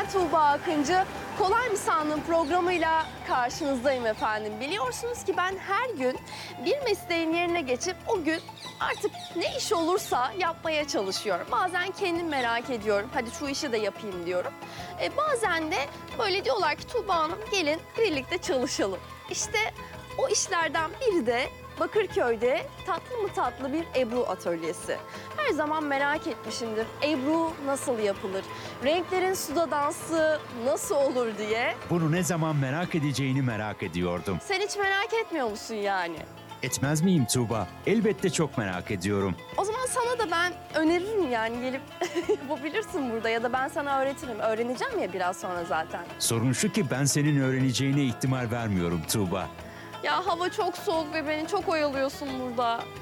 Ben Tuğba Akıncı. Kolay mı sandın programıyla karşınızdayım efendim. Biliyorsunuz ki ben her gün bir mesleğin yerine geçip o gün artık ne iş olursa yapmaya çalışıyorum. Bazen kendim merak ediyorum. Hadi şu işi de yapayım diyorum. Bazen de böyle diyorlar ki Tuğba Hanım gelin birlikte çalışalım. İşte o işlerden biri de Bakırköy'de tatlı mı tatlı bir Ebru atölyesi. Her zaman merak etmişimdir. Ebru nasıl yapılır? Renklerin suda dansı nasıl olur diye. Bunu ne zaman merak edeceğini merak ediyordum. Sen hiç merak etmiyor musun yani? Etmez miyim Tuğba? Elbette çok merak ediyorum. O zaman sana da ben öneririm yani gelip yapabilirsin burada ya da ben sana öğretirim. Öğreneceğim ya biraz sonra zaten. Sorun şu ki ben senin öğreneceğine ihtimal vermiyorum Tuğba. Ya hava çok soğuk ve beni çok oyalıyorsun burada.